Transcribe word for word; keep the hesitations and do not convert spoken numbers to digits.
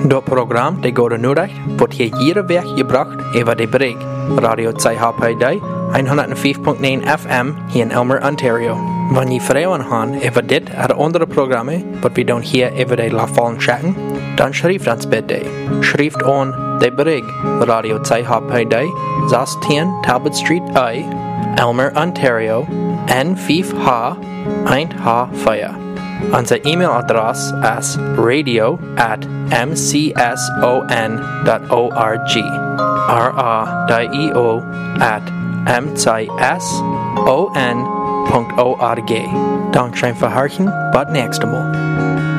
Dat program de Goede Noordag wordt hier jede week gebracht over de bereik. Radio twee H P D, honderdvijf komma negen F M hier in Elmer, Ontario. Wanneer je vragen hebben over dit of andere programma, wat we doen hier over de lafallen chatten, dan schrijf ons bitte. Schrijf aan de bereik Radio twee H P D, zestien Talbot Street I, Elmer, Ontario, N vijf H één H vier. Onze e-mailadres is radio at m c s o n dot org. R A D I O at m c s o n dot org. Dank schön für Harchen, bis nächstes Mal.